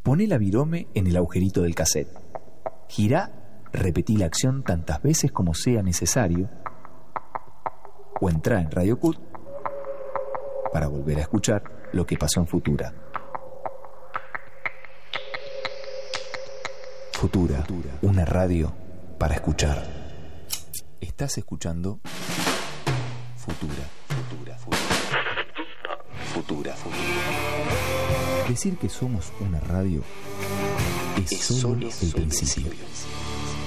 Poné la virome en el agujerito del cassette. Girá, repetí la acción tantas veces como sea necesario, o entrá en Radio Cut para volver a escuchar lo que pasó en Futura. Futura, una radio para escuchar. Estás escuchando Futura. Decir que somos una radio es solo el principio.